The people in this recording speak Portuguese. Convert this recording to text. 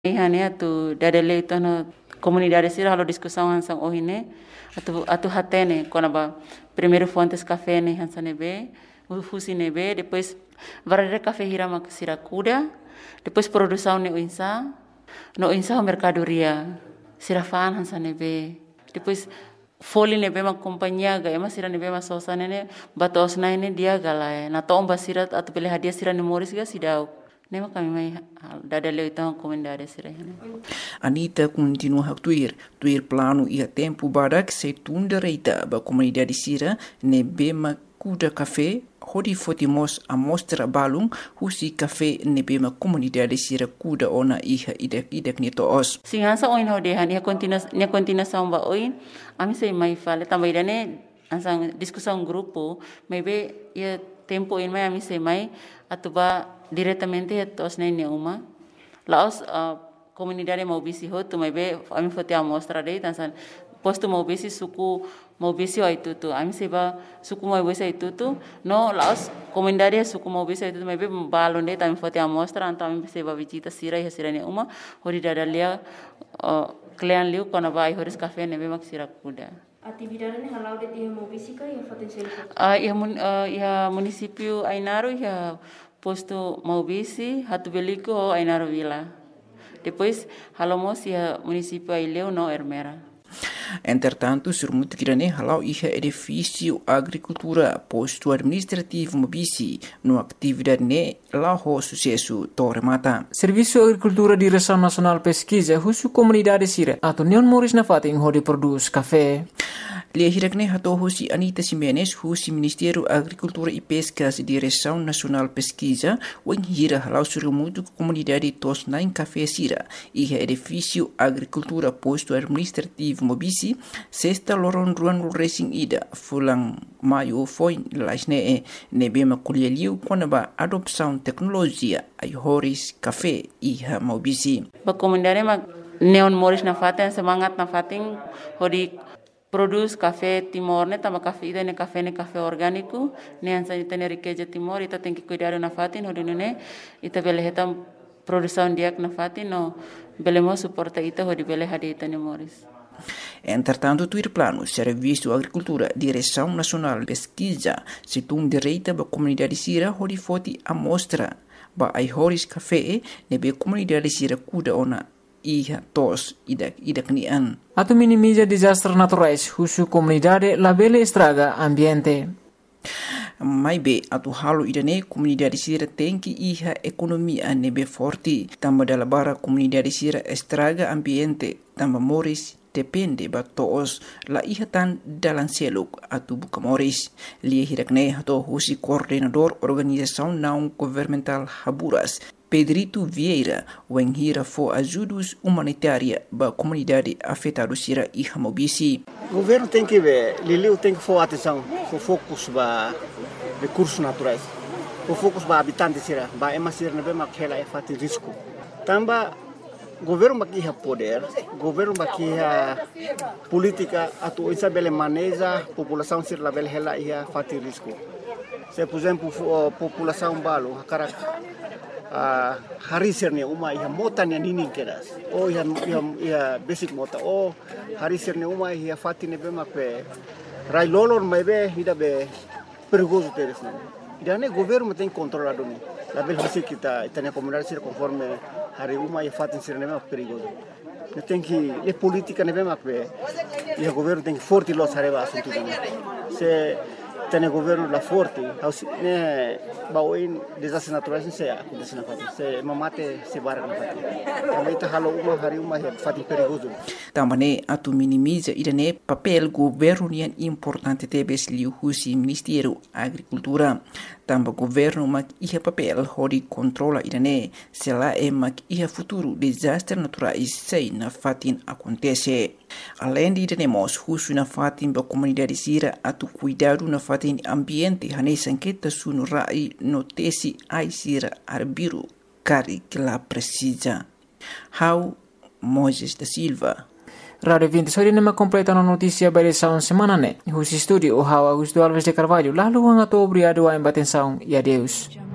Ihan ya tu dadale itu no comunidade sira halo discussão hansang ohine atu hatene konaba primeiro fontes café ne hansane be fusine be depois varare café hirama sira kuda depois produção ne uinsa no insa mercadoria sira fan hansane be depois foli ne be ma companhia ga ema sira ne be ma sosane ne batos na ne dia galai na tomba sira atu pele hadia sira ne moris ga sidau. Kami mai dadale itong comunidade sira. Anita continua a tuir plano e a tempo barak se tunda reita ba comunidade sira ne bema kuda café hodi fotimos a mostra balung husi café ne bema comunidade sira kuda ona iha idek ni toos. Singansa oin hodehan nia continuação ba oin ami sei mai fale também dane ansang discussão grupo maybe ia tempo in mai ami sei mai atuba diretamente tos nene uma laos comunidade maubisi ho tu mai be ami fote amostra dei tansan posto maubisi suku maubisi itu tu ami seba suku maubisi itu tu no laos comunidade suku maubisi itu mai be balon dei tami fote amostra anta ami seba visita sira ne uma hori dadalia klean liu kona vai horis café ne be mak sira kuda. Atividade ne halau de dia maubisi ka ia fote sel. Ia município Ainaro ia posto Maubisi, Hatu Belico ou Ainaro Vila. Depois, halamos ia município Aileu no Ermera. Entretanto, surmut kirane halau iha edifício agricultura posto administrativo Mobisi no atividade ne lao sucesso tormata. Serviço Agricultura Direção Nacional Pesquisa husu comunidade sira atau Neon Morris na fating hodi produz café. Lia hirakne hato husi Anita Simenes husi Ministério Agricultura e Pescas Direção Nacional Pesquisa wen hira halau surmut comunidade tos nain café sira iha edifício agricultura posto administrativo Mobisi sexta loron ruan racing ida fulang maio foi lasne ne bema kulialiu konaba adopção tecnologia ai horis café iha Mobisi. Ba comunidade ma Neon Morris na faten semangat na fating hodi produz café Timor ne tama café ida ne café orgânico ne ansa ita ne riqueza Timor ita tem que cuidar na fatin hodi ne ita bele hetam produção diak na fatin no belemo suporta ita hodi bele hadi ita ne Morris. Entretanto, tuir plano Serviço Agricultura Direção Nacional Pesquisa situng direita ba comunidade sira hodi foti amostra ba ai horis café nebe comunidade sira kuda ona iha tos idak nian. Atau minimiza desastres naturais husu comunidade labele estraga ambiente. Mai be atu halo idane comunidade sira tem que iha economia nebe forte tamba dalabara comunidade sira estraga ambiente tamba moris depende ba toos la iha tan dalan seluk atu bukamoris lia hirakne hato husi coordenador organização não governamental Haburas Pedrito Vieira wen hira fo ajudos humanitária ba comunidade afetada sira iha Mobisi. O governo tem que ver, Liliu tem que for atenção, for focus ba recursos naturais, for focus ba habitantes sira, ba ema sira nebe makela e fati risco. Tamba governo makiha poder, governo makiha política atu isa bele maneja população sir label hela ia fati risco. Se por exemplo população balo hakarak hari sirne uma ia mota ne ninin keras. O ia basic mota o hari sirne uma ia fati ne bema pe rai lolor mebe hida be perigoso teres ne. Idane governo tem controlado ne. Label hasi kita itania comunidade sir conforme hari uma ia fati sirne bema perigoso. Tem que a política ne bema pe e o governo tem que forte los areva assunto ne. Se tem governo la forte, ne baoin desastres naturais se acontece na fati. Se mamate se barra na fati. Também tá halo uma hari uma ia fati perigoso. Também atu minimiza idane papel governo nian importante tebes liu husi Ministério Agricultura. Tamba governo mak iha papel hodi controla idane sela mak iha futuro desastre naturais sei na fatin acontece. Além de idane husu na fatin ba comunidade sira atu cuidado na fatin ambiente hane sanqueta sunu rai notesi ai sira arbiru kari que la precisa. How Moses da Silva. Radio 20 sore nama completa na notícia by saun semana ne. Husi studio o Augusto Alves de Carvalho lalu ang ato obrigado a embaten saun e adeus.